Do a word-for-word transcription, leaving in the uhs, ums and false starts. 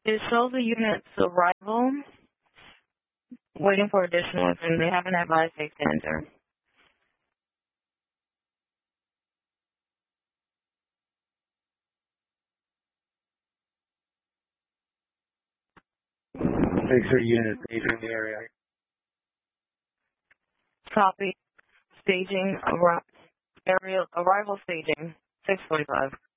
It shows the unit's arrival, waiting for additional information. They haven't advised the extender. Six unit staging the area. Copy. Staging, arri area, arrival staging, six forty-five.